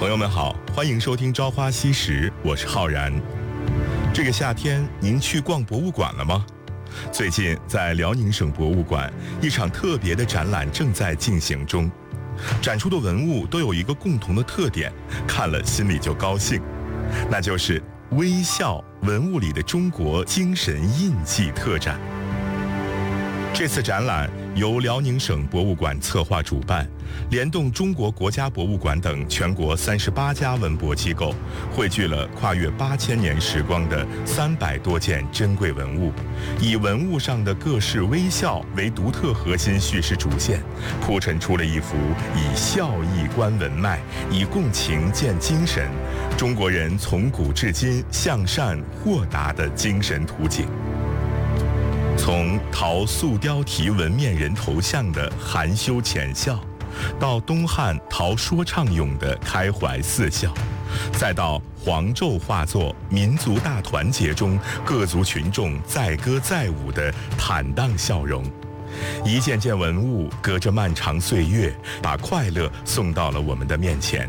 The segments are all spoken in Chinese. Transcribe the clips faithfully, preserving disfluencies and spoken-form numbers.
朋友们好，欢迎收听《朝花夕拾》，我是浩然。这个夏天，您去逛博物馆了吗？最近在辽宁省博物馆，一场特别的展览正在进行中。展出的文物都有一个共同的特点，看了心里就高兴，那就是微笑文物里的中国精神印记特展。这次展览由辽宁省博物馆策划主办，联动中国国家博物馆等全国三十八家文博机构，汇聚了跨越八千年时光的三百多件珍贵文物，以文物上的各式微笑为独特核心叙事主线，铺陈出了一幅以笑意观文脉，以共情见精神，中国人从古至今向善豁达的精神图景。从陶塑雕题纹面人头像的含羞浅笑，到东汉陶说唱俑的开怀似笑，再到黄胄画作民族大团结中各族群众载歌载舞的坦荡笑容，一件件文物隔着漫长岁月，把快乐送到了我们的面前。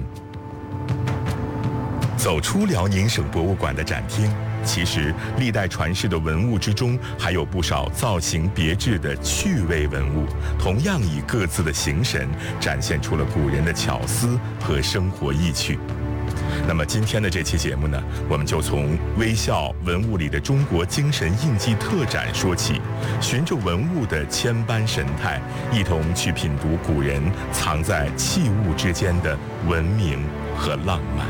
走出辽宁省博物馆的展厅，其实历代传世的文物之中，还有不少造型别致的趣味文物，同样以各自的形神展现出了古人的巧思和生活意趣。那么今天的这期节目呢，我们就从微笑文物里的中国精神印记特展说起，循着文物的千般神态，一同去品读古人藏在器物之间的文明和浪漫。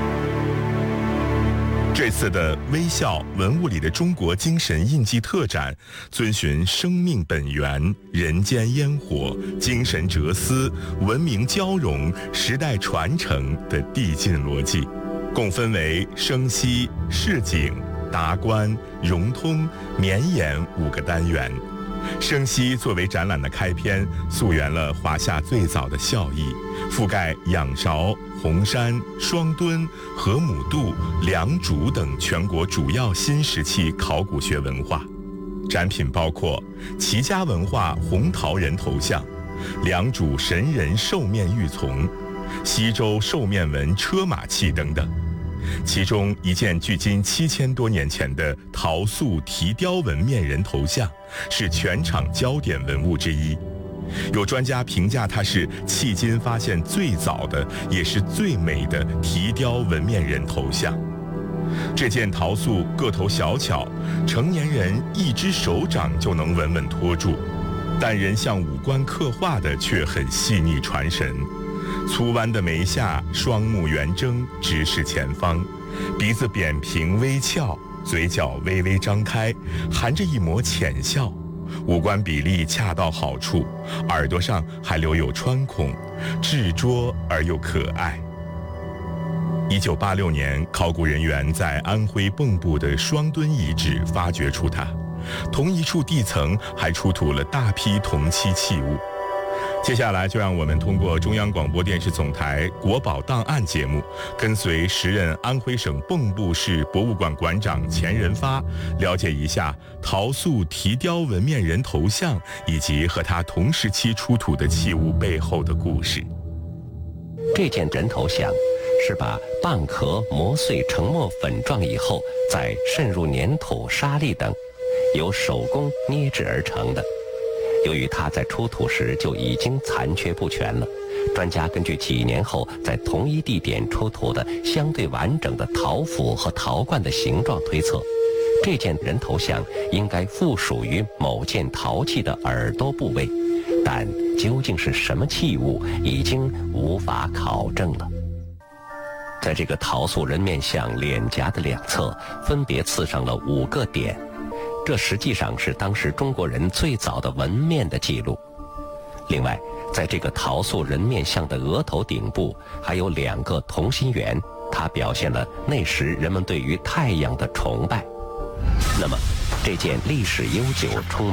这次的微笑文物里的中国精神印记特展，遵循生命本源、人间烟火、精神哲思、文明交融、时代传承的递进逻辑，共分为生息、市井、达观、融通、绵延五个单元。生息作为展览的开篇，溯源了华夏最早的笑意，覆盖仰韶、红山、双墩、河姆渡、良渚等全国主要新石器考古学文化。展品包括齐家文化红陶人头像、良渚神人兽面玉琮、西周兽面纹车马器等等。其中一件距今七千多年前的陶塑提雕纹面人头像，是全场焦点文物之一。有专家评价它是迄今发现最早的，也是最美的提雕纹面人头像。这件陶塑个头小巧，成年人一只手掌就能稳稳托住，但人像五官刻画的却很细腻传神。粗弯的眉下，双目圆睁，直视前方，鼻子扁平微翘，嘴角微微张开，含着一抹浅笑，五官比例恰到好处，耳朵上还留有穿孔，稚拙而又可爱。一九八六年，考古人员在安徽蚌埠的双墩遗址发掘出它，同一处地层还出土了大批同期器物。接下来就让我们通过中央广播电视总台国宝档案节目，跟随时任安徽省蚌埠市博物馆馆长钱仁发，了解一下陶塑提雕纹面人头像以及和他同时期出土的器物背后的故事。 这件人头像是把蚌壳磨碎成沫粉状以后，再渗入粘土、沙粒等，由手工捏制而成的。由于它在出土时就已经残缺不全了，专家根据几年后在同一地点出土的相对完整的陶斧和陶罐的形状推测，这件人头像应该附属于某件陶器的耳朵部位，但究竟是什么器物，已经无法考证了。在这个陶塑人面像脸颊的两侧，分别刺上了五个点。这实际上是当时中国人最早的纹面的记录。另外，在这个陶塑人面像的额头顶部还有两个同心圆，它表现了那时人们对于太阳的崇拜。那么，这件历史悠久、充满